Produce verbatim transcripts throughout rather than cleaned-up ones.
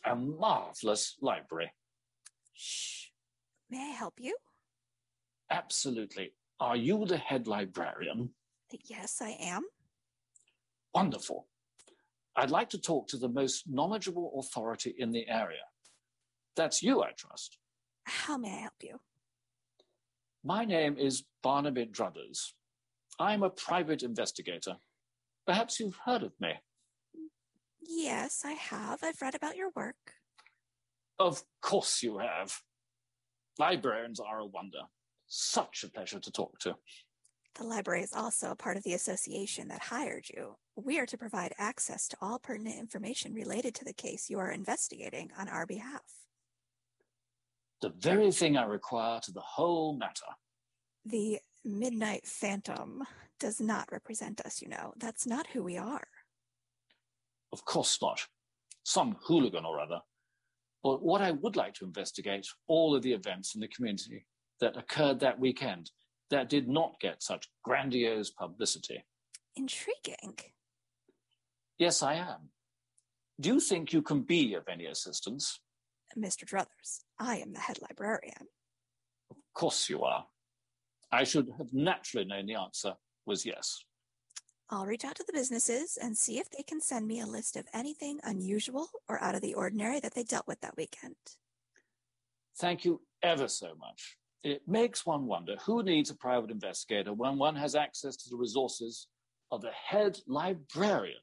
A marvelous library. Shh. May I help you? Absolutely. Are you the head librarian? Yes, I am. Wonderful. I'd like to talk to the most knowledgeable authority in the area. That's you, I trust. How may I help you? My name is Barnaby Druthers. I'm a private investigator. Perhaps you've heard of me. Yes, I have. I've read about your work. Of course you have. Librarians are a wonder. Such a pleasure to talk to. The library is also a part of the association that hired you. We are to provide access to all pertinent information related to the case you are investigating on our behalf. The very thing I require to the whole matter. The Midnight Phantom does not represent us, you know. That's not who we are. Of course not. Some hooligan or other. But what I would like to investigate, all of the events in the community that occurred that weekend that did not get such grandiose publicity. Intriguing. Yes, I am. Do you think you can be of any assistance? Mister Druthers, I am the head librarian. Of course you are. I should have naturally known the answer was yes. I'll reach out to the businesses and see if they can send me a list of anything unusual or out of the ordinary that they dealt with that weekend. Thank you ever so much. It makes one wonder who needs a private investigator when one has access to the resources of the head librarian.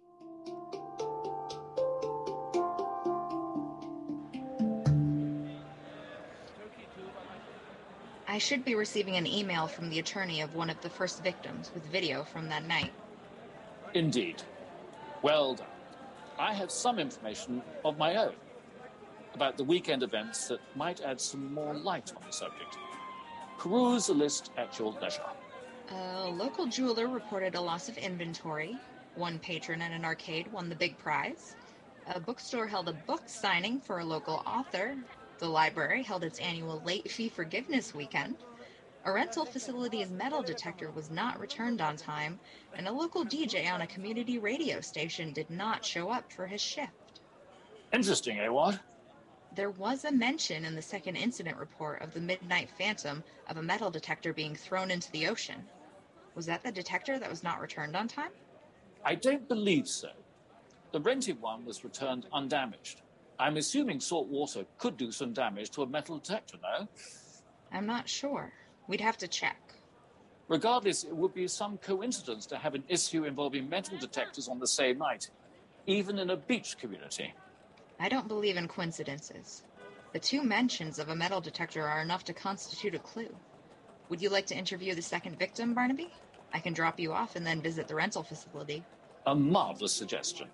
I should be receiving an email from the attorney of one of the first victims with video from that night. Indeed. Well done. I have some information of my own about the weekend events that might add some more light on the subject. Peruse the list at your leisure. A local jeweler reported a loss of inventory. One patron at an arcade won the big prize. A bookstore held a book signing for a local author. The library held its annual late fee forgiveness weekend. A rental facility's metal detector was not returned on time, and a local D J on a community radio station did not show up for his shift. Interesting, eh, what? There was a mention in the second incident report of the Midnight Phantom of a metal detector being thrown into the ocean. Was that the detector that was not returned on time? I don't believe so. The rented one was returned undamaged. I'm assuming salt water could do some damage to a metal detector, no? I'm not sure. We'd have to check. Regardless, it would be some coincidence to have an issue involving metal detectors on the same night, even in a beach community. I don't believe in coincidences. The two mentions of a metal detector are enough to constitute a clue. Would you like to interview the second victim, Barnaby? I can drop you off and then visit the rental facility. A marvelous suggestion.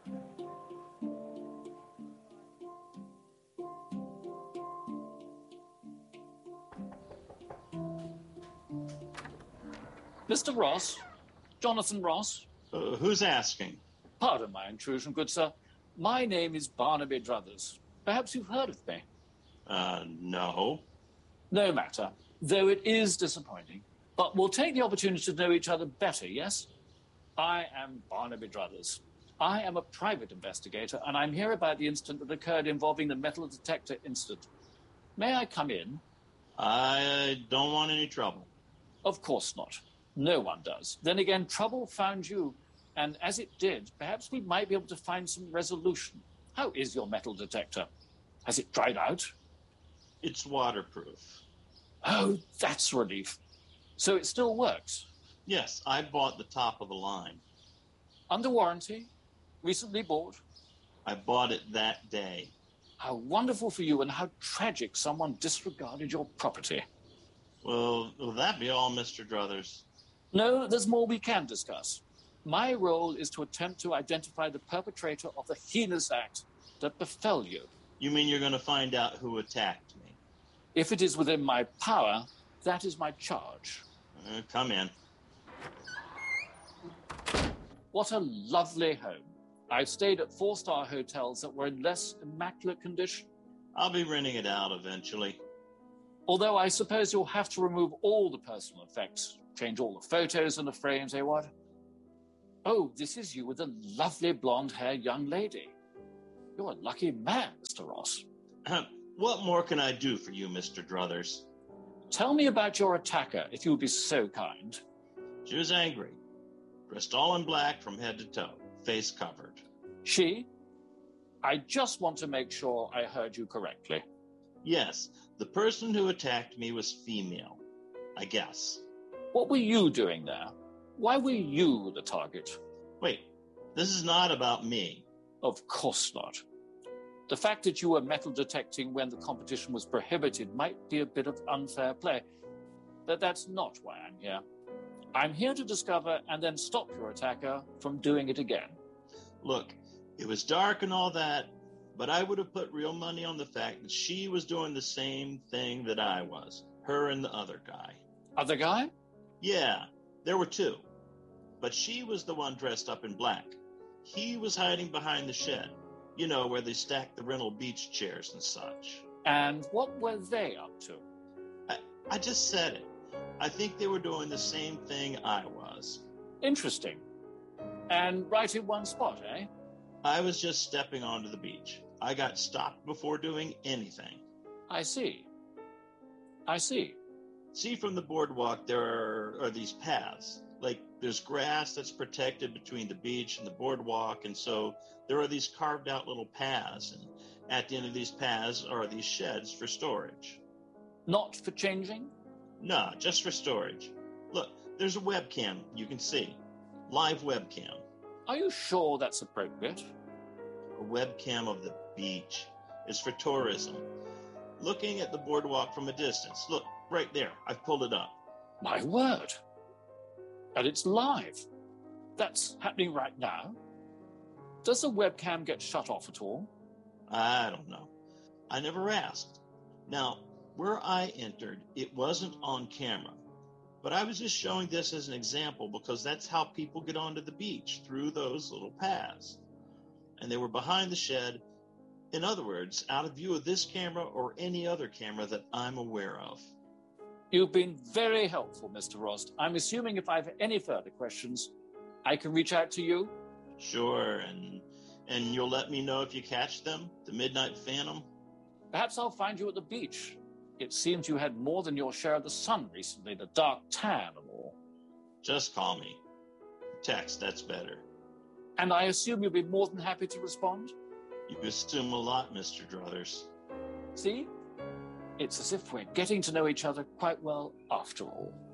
Mister Ross? Jonathan Ross? Uh, who's asking? Pardon my intrusion, good sir. My name is Barnaby Druthers. Perhaps you've heard of me. Uh, no. No matter, though it is disappointing. But we'll take the opportunity to know each other better, yes? I am Barnaby Druthers. I am a private investigator, and I'm here about the incident that occurred involving the metal detector incident. May I come in? I don't want any trouble. Of course not. No one does. Then again, trouble found you, and as it did, perhaps we might be able to find some resolution. How is your metal detector? Has it dried out? It's waterproof. Oh, that's relief. So it still works? Yes, I bought the top of the line. Under warranty? Recently bought? I bought it that day. How wonderful for you, and how tragic someone disregarded your property. Well, will that be all, Mister Druthers? No, there's more we can discuss. My role is to attempt to identify the perpetrator of the heinous act that befell you. You mean you're going to find out who attacked me? If it is within my power, that is my charge. Uh, come in. What a lovely home. I've stayed at four-star hotels that were in less immaculate condition. I'll be renting it out eventually. Although I suppose you'll have to remove all the personal effects, change all the photos in the frames, eh, what? Oh, this is you with a lovely blonde-haired young lady. You're a lucky man, Mister Mister Ross. What more can I do for you, Mister Druthers? Tell me about your attacker, if you would be so kind. She was angry, dressed all in black from head to toe, face covered. She? I just want to make sure I heard you correctly. Yes, the person who attacked me was female, I guess. What were you doing there? Why were you the target? Wait, this is not about me. Of course not. The fact that you were metal detecting when the competition was prohibited might be a bit of unfair play, but that's not why I'm here. I'm here to discover and then stop your attacker from doing it again. Look, it was dark and all that, but I would have put real money on the fact that she was doing the same thing that I was, her and the other guy. Other guy? Yeah, there were two. But she was the one dressed up in black. He was hiding behind the shed, you know, where they stack the rental beach chairs and such. And what were they up to? I, I just said it. I think they were doing the same thing I was. Interesting. And right in one spot, eh? I was just stepping onto the beach. I got stopped before doing anything. I see. I see. See, from the boardwalk, there are, are these paths. Like, there's grass that's protected between the beach and the boardwalk, and so there are these carved out little paths, and at the end of these paths are these sheds for storage. Not for changing? No, just for storage. Look, there's a webcam you can see. Live webcam. Are you sure that's appropriate? A webcam of the beach is for tourism. Looking at the boardwalk from a distance. Look, right there. I've pulled it up. My word. And it's live. That's happening right now. Does the webcam get shut off at all? I don't know. I never asked. Now, where I entered, it wasn't on camera. But I was just showing this as an example because that's how people get onto the beach, through those little paths. And they were behind the shed. In other words, out of view of this camera or any other camera that I'm aware of. You've been very helpful, Mister Rost. I'm assuming if I have any further questions, I can reach out to you? Sure, and and you'll let me know if you catch them, the Midnight Phantom? Perhaps I'll find you at the beach. It seems you had more than your share of the sun recently, the dark tan and all. Just call me. Text, that's better. And I assume you'll be more than happy to respond? You assume a lot, Mister Druthers. See? It's as if we're getting to know each other quite well after all.